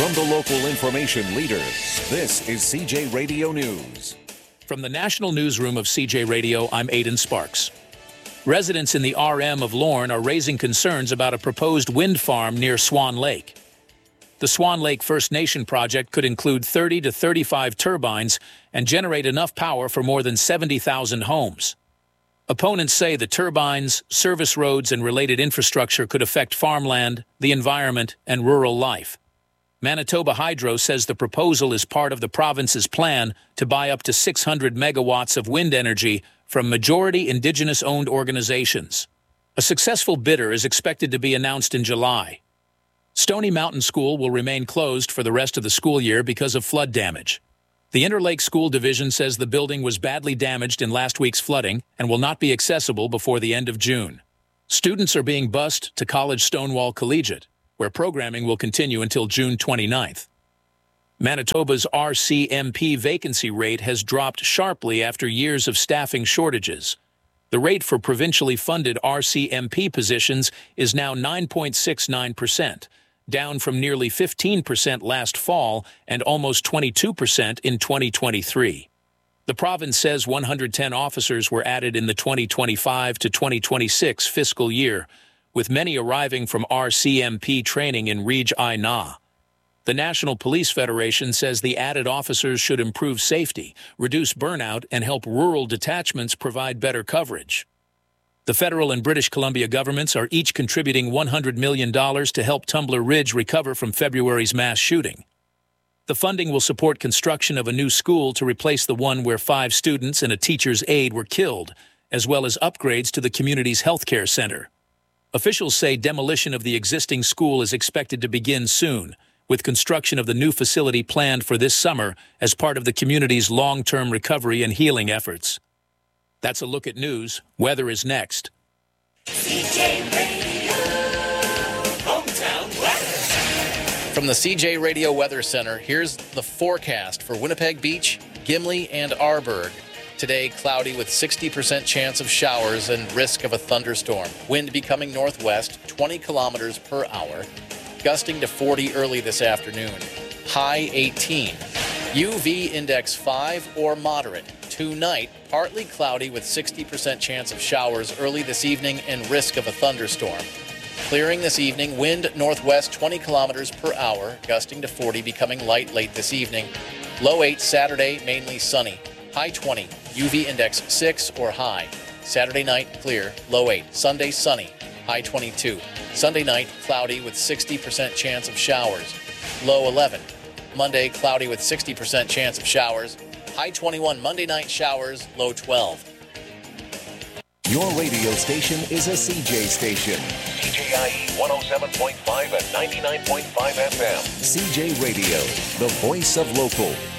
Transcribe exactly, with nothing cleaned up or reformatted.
From the local information leader, this is C J Radio News. From the National Newsroom of C J Radio, I'm Aidan Sparks. Residents in the R M of Lorne are raising concerns about a proposed wind farm near Swan Lake. The Swan Lake First Nation project could include thirty to thirty-five turbines and generate enough power for more than seventy thousand homes. Opponents say the turbines, service roads, and related infrastructure could affect farmland, the environment, and rural life. Manitoba Hydro says the proposal is part of the province's plan to buy up to six hundred megawatts of wind energy from majority Indigenous-owned organizations. A successful bidder is expected to be announced in July. Stony Mountain School will remain closed for the rest of the school year because of flood damage. The Interlake School Division says the building was badly damaged in last week's flooding and will not be accessible before the end of June. Students are being bused to College Stonewall Collegiate, where programming will continue until June twenty-ninth. Manitoba's R C M P vacancy rate has dropped sharply after years of staffing shortages. The rate for provincially funded R C M P positions is now nine point six nine percent, down from nearly fifteen percent last fall and almost twenty-two percent in twenty twenty-three. The province says one hundred ten officers were added in the twenty twenty-five to twenty twenty-six fiscal year, with many arriving from R C M P training in Reg I N A. The National Police Federation says the added officers should improve safety, reduce burnout, and help rural detachments provide better coverage. The federal and British Columbia governments are each contributing one hundred million dollars to help Tumbler Ridge recover from February's mass shooting. The funding will support construction of a new school to replace the one where five students and a teacher's aide were killed, as well as upgrades to the community's healthcare center. Officials say demolition of the existing school is expected to begin soon, with construction of the new facility planned for this summer as part of the community's long-term recovery and healing efforts. That's a look at news. Weather is next. C J Radio, hometown weather. From the C J Radio Weather Center, here's the forecast for Winnipeg Beach, Gimli, and Arborg. Today, cloudy with sixty percent chance of showers and risk of a thunderstorm. Wind becoming northwest, twenty kilometers per hour, gusting to forty early this afternoon. High eighteen. U V index five or moderate. Tonight, partly cloudy with sixty percent chance of showers early this evening and risk of a thunderstorm. Clearing this evening, wind northwest twenty kilometers per hour, gusting to forty, becoming light late this evening. Low eight Saturday, mainly sunny. High twenty. U V index six or high. Saturday night, clear, low eight. Sunday, sunny, high twenty-two. Sunday night, cloudy with sixty percent chance of showers, low eleven. Monday, cloudy with sixty percent chance of showers, high twenty-one. Monday night, showers, low twelve. Your radio station is a C J station. C J I E one oh seven point five and ninety-nine point five F M. C J Radio, the voice of local.